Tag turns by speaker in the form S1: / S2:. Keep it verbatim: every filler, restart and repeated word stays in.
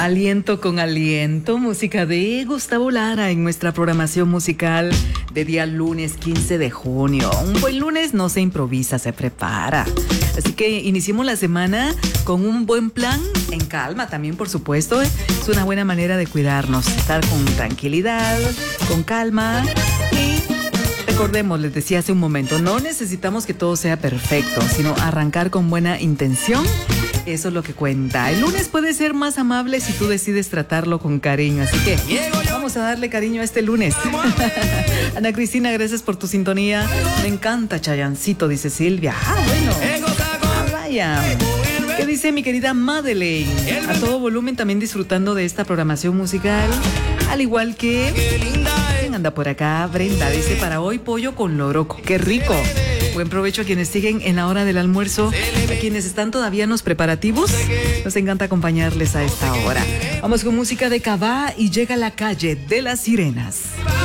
S1: Aliento con aliento, música de Gustavo Lara en nuestra programación musical de día lunes quince de junio. Un buen lunes no se improvisa, se prepara. Así que iniciemos la semana con un buen plan, en calma también, por supuesto. Es una buena manera de cuidarnos, estar con tranquilidad, con calma. Y recordemos, les decía hace un momento, no necesitamos que todo sea perfecto, sino arrancar con buena intención. Eso es lo que cuenta. El lunes puede ser más amable si tú decides tratarlo con cariño. Así que vamos a darle cariño a este lunes. Ana Cristina, gracias por tu sintonía. Me encanta Chayancito, dice Silvia. Ah, bueno. Ah, vaya. ¿Qué dice mi querida Madeleine? A todo volumen, también disfrutando de esta programación musical. Al igual que... ¿quién anda por acá? Brenda dice, para hoy pollo con loroco. ¡Qué rico! Buen provecho a quienes siguen en la hora del almuerzo, a quienes están todavía en los preparativos. Nos encanta acompañarles a esta hora. Vamos con música de Cabá y llega la calle de las sirenas.